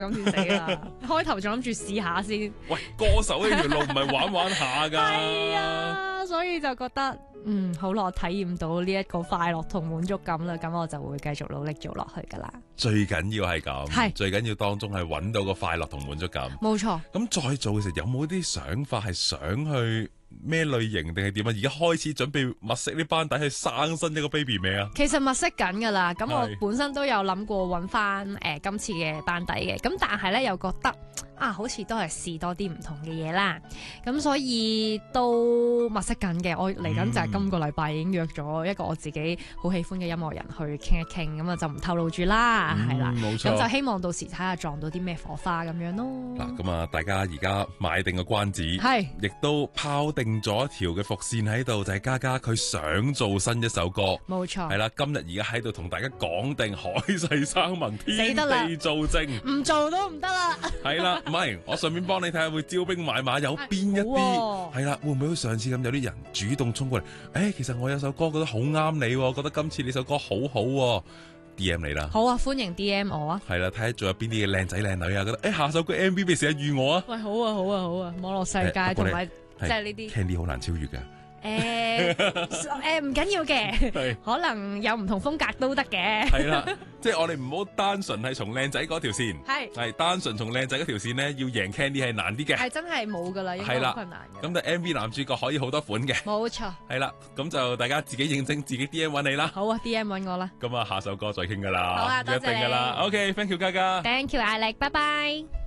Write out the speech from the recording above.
諗住死啦，開頭仲諗住試下先。 喂，歌手呢條路唔係玩玩下㗎。 係啊，所以就覺得好耐體驗到呢一個快樂同滿足感啦，咁我就會繼續努力做落去噶啦。 最緊要係咁， 係最緊要當中係揾到個快樂同滿足感。 冇錯。 咁再做嘅時候有冇啲想法係想去咩類型定係點啊？而家開始準備物色呢班底去生新一個 baby 未啊？ 其實物色緊噶啦，咁我係本身都有諗過揾翻今次嘅班底嘅，咁但係咧又覺得好似都係試多啲唔同嘅嘢啦，咁所以都物色緊嘅。我嚟緊就係今個禮拜已經約咗一個我自己好喜歡嘅音樂人去傾一傾，咁啊就唔透露住啦，係啦， 冇錯。 咁就希望到時睇下撞到啲咩火花咁樣咯。 嗱，咁啊，大家而家買定個關子， 係亦都拋定咗一條嘅伏線喺度，就係嘉嘉佢想做新一首歌， 冇錯， 係啦。今日而家喺度同大家講定海誓山盟，天得啦地造證， 唔做都唔得啦。 係啦，唔係，我順便幫你睇下會招兵買馬，有邊一啲係啦，會唔會好似上次咁有啲人主動衝過嚟？其實我有首歌覺得好啱你，覺得今次呢首歌好好，DM 你啦。 好啊，歡迎 DM 我啊。 係啦，睇下仲有邊啲嘅靚仔靚女啊，覺得下首歌 MV 俾試下預我啊。 喂，好啊，好啊，好啊，網絡世界同埋即係呢啲 Candy 好難超越㗎。 唔緊要嘅，可能有唔同風格都得嘅。 係啦，即係我哋唔好單純係從靚仔嗰條線，係單純從靚仔嗰條線咧，要贏 Candy 係難啲嘅。 係真係冇噶啦，應該好困難嘅。 咁但係 MV 男主角可以好多款嘅。 冇錯。 係啦，咁就大家自己認證，自己 DM 揾你啦。 好啊，DM 揾我啦。 咁啊，下首歌再傾噶啦。 好啊，多謝你。 一定噶啦。OK，thank you 嘉嘉。 Thank you 艾力，拜拜。